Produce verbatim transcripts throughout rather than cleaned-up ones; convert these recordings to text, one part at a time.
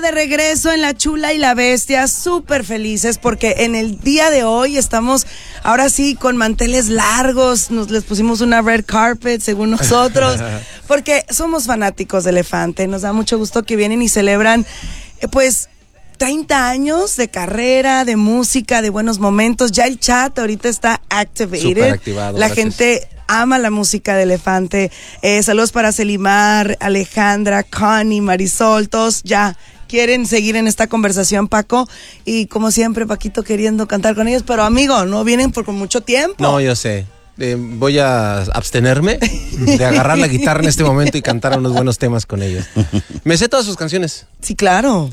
De regreso en La Chula y la Bestia, súper felices porque en el día de hoy estamos ahora sí con manteles largos, nos les pusimos una red carpet según nosotros, porque somos fanáticos de Elefante, nos da mucho gusto que vienen y celebran eh, pues treinta años de carrera, de música, de buenos momentos. Ya el chat ahorita está activated, súper activado, la gracias. gente ama la música de Elefante. Eh, saludos para Celimar, Alejandra, Connie, Marisol, todos ya quieren seguir en esta conversación, Paco, y como siempre, Paquito queriendo cantar con ellos, pero amigo, no vienen por con mucho tiempo. No, yo sé. Eh, voy a abstenerme de agarrar la guitarra en este momento y cantar unos buenos temas con ellos. Me sé todas sus canciones. Sí, claro.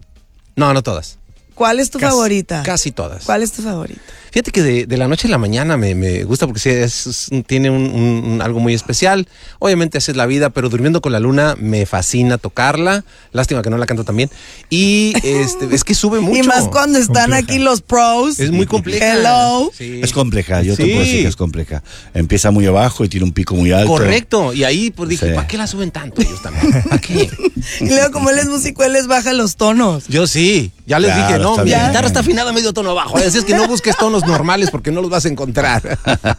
No, no todas. ¿Cuál es tu Casi, favorita? Casi todas. ¿Cuál es tu favorita? Fíjate que de, de la noche a la mañana me, me gusta porque sí, es, es, tiene un, un, un, algo muy especial. Obviamente así es la vida, pero Durmiendo con la Luna me fascina tocarla. Lástima que no la canto también. Y este, es que sube mucho. Y más cuando están compleja. aquí los pros. Es muy compleja. Hello. Sí. Es compleja, yo te Sí. puedo decir que es compleja. Empieza muy abajo y tiene un pico muy alto. Correcto. Y ahí pues dije, Sí. ¿para qué la suben tanto ellos también? ¿Para qué? Y luego como él es músico, él les baja los tonos. Yo sí. Ya les Claro, dije, no, está mi bien. guitarra está afinada medio tono abajo. Así es que no busques tonos normales porque no los vas a encontrar.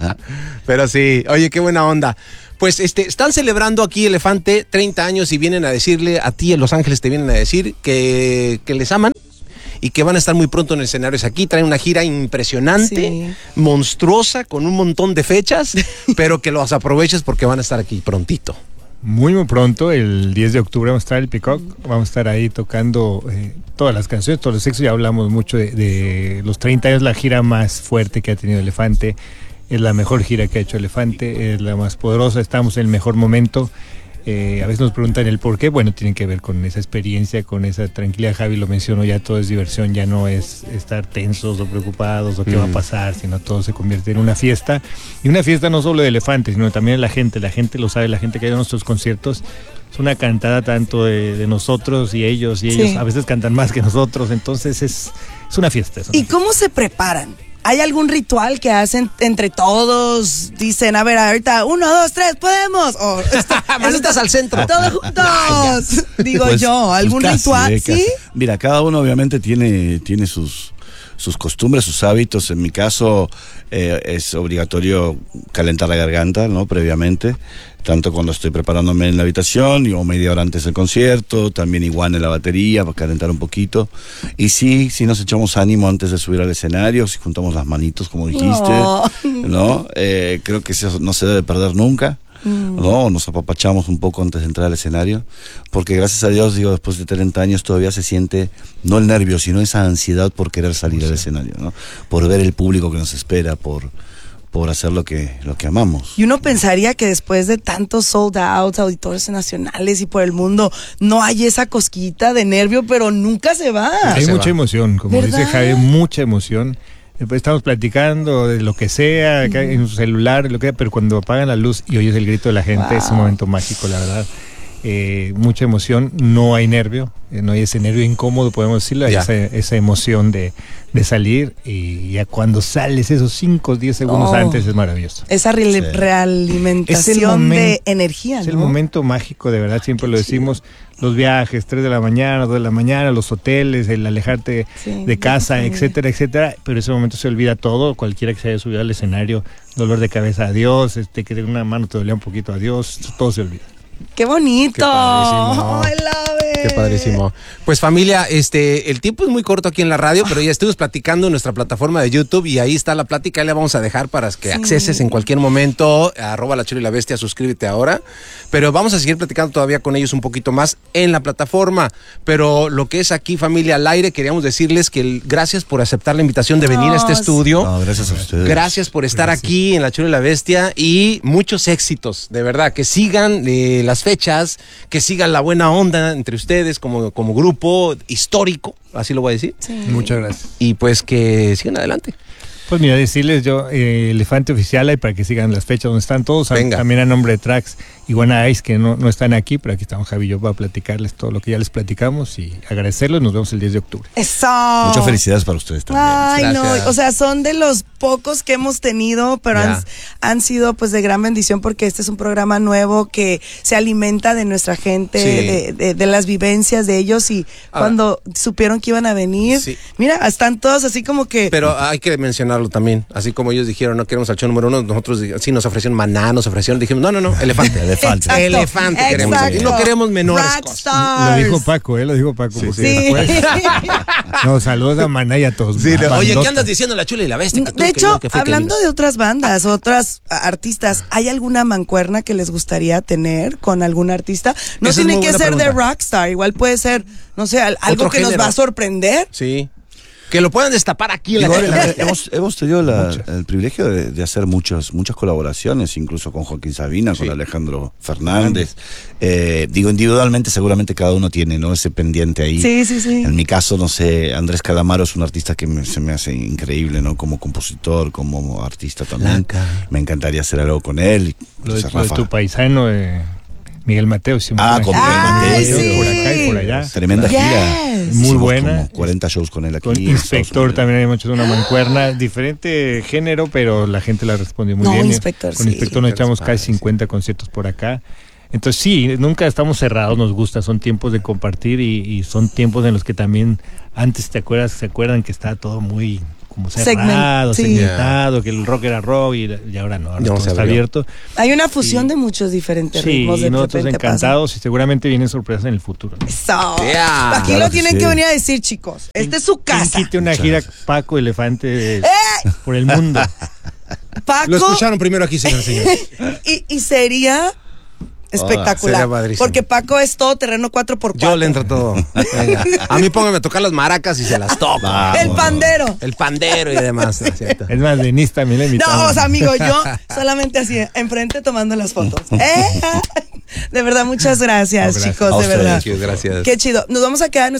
Pero sí, oye, qué buena onda. Pues este, están celebrando aquí Elefante treinta años y vienen a decirle a ti en Los Ángeles, te vienen a decir que, que les aman y que van a estar muy pronto en escenarios aquí. Traen una gira impresionante, Sí. monstruosa, con un montón de fechas, pero que los aproveches porque van a estar aquí prontito. Muy muy pronto, el diez de octubre vamos a estar en el Peacock, vamos a estar ahí tocando eh, todas las canciones, todos los sexos. Ya hablamos mucho de, de los treinta años, la gira más fuerte que ha tenido Elefante, es la mejor gira que ha hecho Elefante, es la más poderosa, estamos en el mejor momento. Eh, a veces nos preguntan el por qué, bueno, tienen que ver con esa experiencia, con esa tranquilidad. Javi lo mencionó, ya todo es diversión, ya no es estar tensos o preocupados o qué mm. va a pasar, sino todo se convierte en una fiesta. Y una fiesta no solo de Elefante, sino también de la gente, la gente lo sabe, la gente que ha ido a nuestros conciertos, es una cantada tanto de, de nosotros y ellos, y ellos Sí. a veces cantan más que nosotros, entonces es, es una fiesta. Es una ¿Y fiesta. cómo se preparan? ¿Hay algún ritual que hacen entre todos? Dicen, a ver, ahorita, uno, dos, tres, ¿podemos? O, está, Manitas al centro. Todos juntos. Digo Pues, yo, ¿algún pues casi, ritual? eh, ¿Sí? casi. Mira, cada uno obviamente tiene, tiene sus, sus costumbres, sus hábitos. En mi caso eh, es obligatorio calentar la garganta, ¿no? Previamente, tanto cuando estoy preparándome en la habitación y, o media hora antes del concierto, también igual en la batería para calentar un poquito. Y sí, sí nos echamos ánimo antes de subir al escenario, si juntamos las manitos como dijiste, No. ¿no? Eh, creo que eso no se debe perder nunca. No, nos apapachamos un poco antes de entrar al escenario, porque gracias a Dios, digo, después de treinta años todavía se siente no el nervio, sino esa ansiedad por querer salir al escenario, ¿no? Por ver el público que nos espera, por, por hacer lo que, lo que amamos. Y uno pensaría que después de tantos sold outs, auditorios nacionales y por el mundo, no hay esa cosquita de nervio, pero nunca se va. Hay se mucha va. emoción, como ¿Verdad? dice Javi, mucha emoción. Después estamos platicando de lo que sea, acá en su celular, lo que sea, pero cuando apagan la luz y oyes el grito de la gente, Wow. es un momento mágico, la verdad. Eh, mucha emoción, no hay nervio, eh, no hay ese nervio incómodo, podemos decirlo, hay Ya. esa, esa emoción de, de salir, y ya cuando sales esos cinco o diez segundos Oh. antes es maravilloso. Esa re- Sí. realimentación Es el momen- de energía, Es ¿no? el momento mágico, de verdad, siempre lo decimos, los viajes, tres de la mañana, dos de la mañana, los hoteles, el alejarte Sí, de casa, sí. etcétera, etcétera, pero ese momento se olvida todo, cualquiera que se haya subido al escenario, dolor de cabeza, adiós, este, que de una mano te dolía un poquito, adiós, todo se olvida. ¡Qué bonito! Qué padrísimo. I love it. Qué padrísimo. Pues familia, este, el tiempo es muy corto aquí en la radio, pero ya estuvimos platicando en nuestra plataforma de YouTube y ahí está la plática, ahí la vamos a dejar para que Sí. acceses en cualquier momento, arroba La Chula y la Bestia, suscríbete ahora, pero vamos a seguir platicando todavía con ellos un poquito más en la plataforma, pero lo que es aquí familia al aire, queríamos decirles que el, gracias por aceptar la invitación de venir a este No, estudio. No, gracias a ustedes. Gracias por estar Gracias. aquí en La Chula y la Bestia y muchos éxitos, de verdad, que sigan eh, las fechas, que sigan la buena onda entre ustedes como, como grupo histórico, así lo voy a decir, Sí. Muchas gracias. y pues que sigan adelante. Pues mira, decirles yo, eh, Elefante Oficial, ahí para que sigan las fechas donde están todos, a- Venga. también a nombre de Trax y Iguana Ice, que no, no están aquí, pero aquí estamos Javi y yo para platicarles todo lo que ya les platicamos y agradecerlos. Nos vemos el diez de octubre. Eso. Muchas felicidades para ustedes también. Ay, Gracias. no, o sea, son de los pocos que hemos tenido, pero Ya. han, han sido pues de gran bendición porque este es un programa nuevo que se alimenta de nuestra gente, Sí. de, de, de las vivencias de ellos y Ahora, cuando supieron que iban a venir, Sí. mira, están todos así como que... Pero hay que mencionarlo también. Así como ellos dijeron, no queremos al show número uno, nosotros sí nos ofrecieron maná, nos ofrecieron, dijimos, no, no, no, elefante. Elefante. Exacto, Elefante queremos aquí. exacto. No queremos menores Rock cosas. stars. Lo dijo Paco, ¿eh? Lo dijo Paco. porque Sí. después- No, saludos a Maná y a todos. Sí, no, oye, ¿qué Bandota. andas diciendo la chula y la bestia? Que tú, De que hecho, no, que fue, que hablando vino. de otras bandas, otras a- artistas, ¿hay alguna mancuerna que les gustaría tener con algún artista? No Esa es tiene muy que buena ser de pregunta. rockstar, igual puede ser, no sé, al- algo Otro que nos género. va a sorprender. Sí. Que lo puedan destapar aquí en la Igual, chula. eh, hemos, hemos tenido la- el privilegio de, de hacer muchas muchas colaboraciones, incluso con Joaquín Sabina, Sí. con Alejandro Fernández. Eh, digo, individualmente seguramente cada uno tiene, ¿no?, ese pendiente ahí. Sí, sí, sí. En mi caso, no sé, Andrés Calamaro es un artista que me- se me hace increíble, ¿no? Como compositor, como artista también. Blanca. Me encantaría hacer algo con él. Lo de, Entonces, lo de Rafa, tu paisano, eh, Miguel Mateo. hicimos Ah, una con gira Miguel con Mateo, ellos, por sí. acá y por allá. tremenda Yes. gira. Muy Hicimos buena. como cuarenta shows con él aquí. Con en Estados Inspector Unidos. también hemos hecho una mancuerna, diferente género, pero la gente la respondió muy No, bien. Inspector, Con sí. Inspector nos echamos Padre, casi cincuenta conciertos por acá. Entonces sí, nunca estamos cerrados, nos gusta, son tiempos de compartir y, y son tiempos en los que también antes te acuerdas, se acuerdan que estaba todo muy como cerrado, Segment- sí. segmentado, que el rock era rock y, y ahora no, ahora Ya todo se está abrió. abierto. Hay una fusión Sí. de muchos diferentes Sí, ritmos de y nosotros repente encantados y seguramente vienen sorpresas en el futuro. pasa. Eso. Yeah. Aquí Claro lo que tienen sí. que venir a decir, chicos. Esta es su casa. ¿Quién quite una Muchas gira gracias. Paco Elefante ¡Eh! por el mundo? Paco. Lo escucharon primero aquí, señor, señor. y, y sería espectacular. sería padrísimo. Porque Paco es todo terreno cuatro por cuatro. Yo le entro todo. Venga. A mí póngame a tocar las maracas y se las toco. Vamos. El pandero. El pandero y demás. ¿no es cierto? Es más, Denise también le invitamos. No, o sea, amigo, yo solamente así, enfrente tomando las fotos. ¿Eh? De verdad, muchas gracias, No, gracias. chicos, A de ustedes, verdad. Gracias. Qué chido. Nos vamos a quedar en nuestro